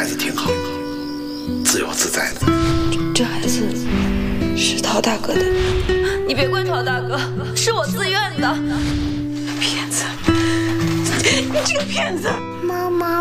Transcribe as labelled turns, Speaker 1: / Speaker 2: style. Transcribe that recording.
Speaker 1: 子挺好，自由自在的。
Speaker 2: 这孩子是陶大哥的，
Speaker 3: 你别怪陶大哥，是我自愿的。
Speaker 2: 骗子！你这个骗子！
Speaker 4: 妈妈。